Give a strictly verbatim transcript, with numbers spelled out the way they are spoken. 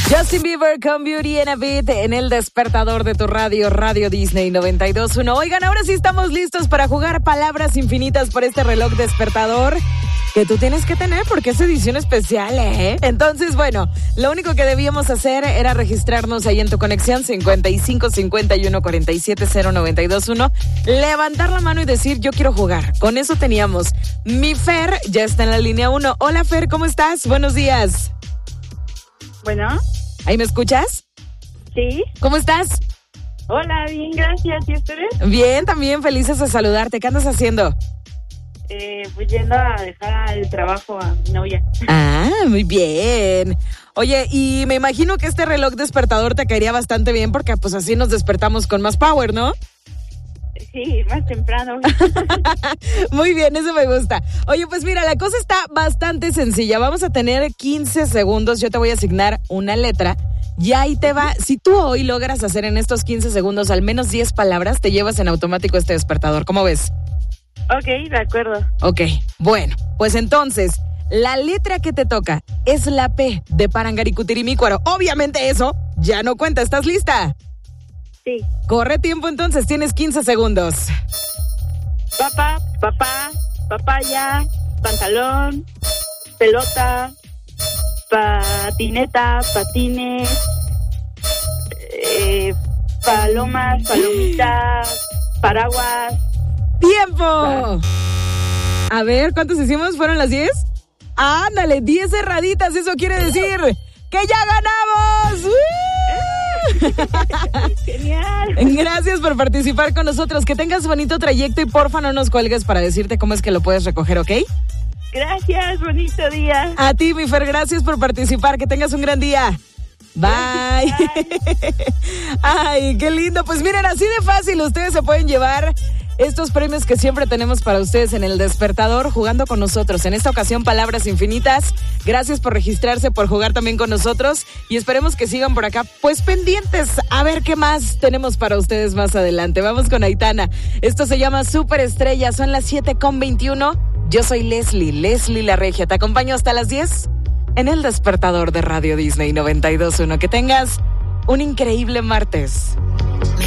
Justin Bieber con Beauty and a Beat en el despertador de tu radio, Radio Disney noventa y dos punto uno. Oigan, ahora sí estamos listos para jugar palabras infinitas por este reloj despertador que tú tienes que tener porque es edición especial, ¿eh? Entonces, bueno, lo único que debíamos hacer era registrarnos ahí en tu conexión cincuenta y cinco cincuenta y uno cuarenta y siete cero noventa y dos uno, levantar la mano y decir yo quiero jugar. Con eso teníamos. Mi Fer ya está en la línea uno. Hola Fer, ¿cómo estás? Buenos días. Bueno. ¿Ahí me escuchas? Sí. ¿Cómo estás? Hola, bien, gracias. ¿Y ustedes? Bien, también felices de saludarte. ¿Qué andas haciendo? Eh, pues yendo a dejar al trabajo a mi novia. Ah, muy bien. Oye, y me imagino que este reloj despertador te caería bastante bien porque pues así nos despertamos con más power, ¿no? Sí, más temprano. Muy bien, eso me gusta. Oye, pues mira, la cosa está bastante sencilla. Vamos a tener quince segundos. Yo te voy a asignar una letra. Y ahí te va. Si tú hoy logras hacer en estos quince segundos al menos diez palabras, te llevas en automático este despertador. ¿Cómo ves? Ok, de acuerdo. Ok, bueno, pues entonces, la letra que te toca es la P de Parangaricutirimícuaro. Obviamente eso ya no cuenta. ¿Estás lista? Sí. Corre tiempo entonces, tienes quince segundos. Papá, papá, papaya, pantalón, pelota, patineta, patines, eh, palomas, palomitas, paraguas. ¡Tiempo! A ver, ¿cuántos hicimos? ¿Fueron las diez? ¡Ándale! diez cerraditas, eso quiere decir que ya ganamos. ¡Uh! Genial. Gracias por participar con nosotros. Que tengas bonito trayecto y porfa no nos cuelgues para decirte cómo es que lo puedes recoger, ¿ok? Gracias, bonito día. A ti, mi Fer, gracias por participar. Que tengas un gran día. Bye. Bye. Ay, qué lindo. Pues miren, así de fácil ustedes se pueden llevar estos premios que siempre tenemos para ustedes en el despertador jugando con nosotros. En esta ocasión, palabras infinitas. Gracias por registrarse, por jugar también con nosotros y esperemos que sigan por acá, pues pendientes a ver qué más tenemos para ustedes más adelante. Vamos con Aitana. Esto se llama Superestrella. Son las siete con veintiuno. Yo soy Leslie, Leslie la Regia. Te acompaño hasta las diez en el despertador de Radio Disney noventa y dos punto uno. Que tengas un increíble martes.